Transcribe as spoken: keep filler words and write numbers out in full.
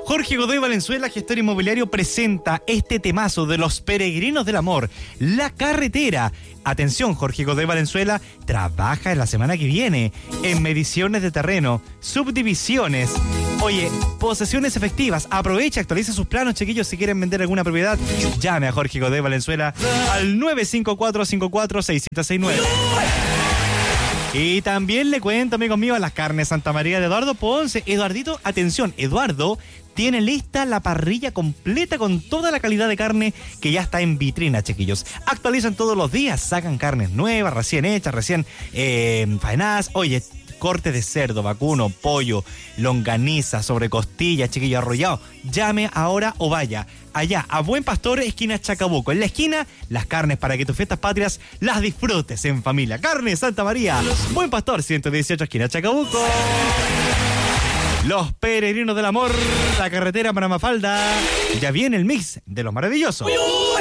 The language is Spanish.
Jorge Godoy Valenzuela, gestor inmobiliario, presenta este temazo de los peregrinos del amor, La Carretera. Atención, Jorge Godoy Valenzuela trabaja en la semana que viene en mediciones de terreno, subdivisiones, oye, posesiones efectivas. Aprovecha, actualiza sus planos, chiquillos. Si quieren vender alguna propiedad, llame a Jorge Godoy Valenzuela al nueve cinco cuatro cinco cuatro seis siete seis nueve. Y también le cuento, amigos míos, a las carnes Santa María de Eduardo Ponce. Eduardito, atención, Eduardo tiene lista la parrilla completa con toda la calidad de carne que ya está en vitrina, chiquillos. Actualizan todos los días, sacan carnes nuevas, recién hechas, recién eh, faenadas. Oye, corte de cerdo, vacuno, pollo, longaniza, sobrecostilla, chiquillo, arrollado. Llame ahora o vaya allá a Buen Pastor, esquina Chacabuco. En la esquina, las carnes para que tus fiestas patrias las disfrutes en familia. Carne Santa María, Buen Pastor, ciento dieciocho, esquina Chacabuco. Los peregrinos del amor, La Carretera para Mafalda. Ya viene el mix de los maravillosos.